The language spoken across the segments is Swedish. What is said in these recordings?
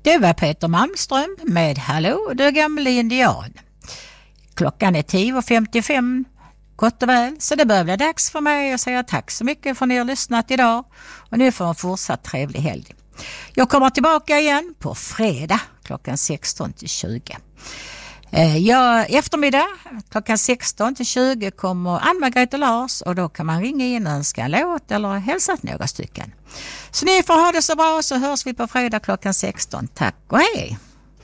Det var Peter Malmström med Hallå du gamla indian. Klockan är 10:55, gott och väl, så det börjar bli dags för mig att säga tack så mycket för att ni har lyssnat idag och nu får en fortsatt trevlig helg. Jag kommer tillbaka igen på fredag klockan 16-20. Eftermiddag klockan 16-20 kommer Ann-Margrethe Lars och då kan man ringa in och önska en låt eller hälsa till några stycken. Så ni får ha det så bra, så hörs vi på fredag klockan 16. Tack och hej!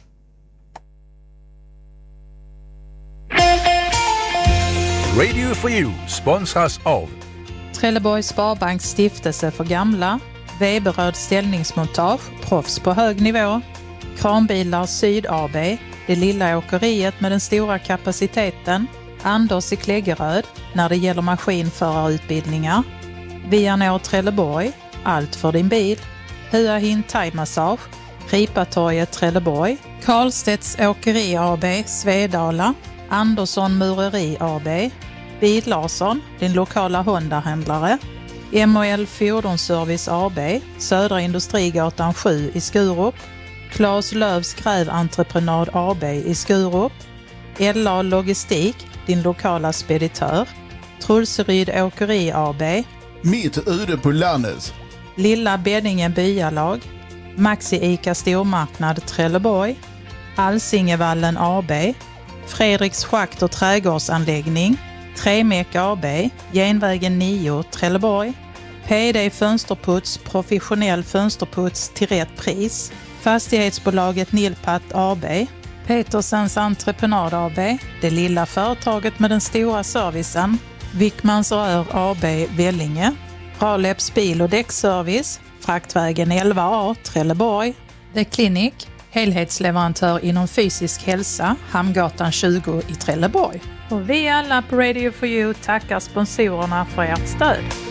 Radio for You sponsras av Trelleborgs Sparbanks stiftelse för gamla, Weberöd ställningsmontage, proffs på hög nivå, Kranbilar Syd AB, det lilla åkeriet med den stora kapaciteten, Anders i Kläggeröd när det gäller maskinförarutbildningar, Vianor Trelleborg, allt för din bil, Hua Hin Thai-massage, Ripatorget Trelleborg, Karlstedts Åkeri AB, Svedala, Andersson Mureri AB, Bil Larsson, din lokala Honda-händlare, MOL Fordonsservice AB, Södra Industrigatan 7 i Skurup, Claes Lövs Gräventreprenad AB i Skurup, LA Logistik, din lokala speditör, Trulseryd Åkeri AB, Mitt ute på landet, Lilla Beddingen Byalag, Maxi Ica Stormarknad Trelleborg, Alsingevallen AB, Fredriks Schakt och trädgårdsanläggning, Tremek AB, Genvägen 9 Trelleborg, PD Fönsterputs, professionell fönsterputs till rätt pris, Fastighetsbolaget Nilpat AB, Petersens Entreprenad AB, det lilla företaget med den stora servicen, Wickmans Rör AB Vellinge, Raleps bil- och däckservice, Fraktvägen 11A Trelleborg, The Clinic, helhetsleverantör inom fysisk hälsa, Hamngatan 20 i Trelleborg. Och vi alla på Radio for You tackar sponsorerna för ert stöd.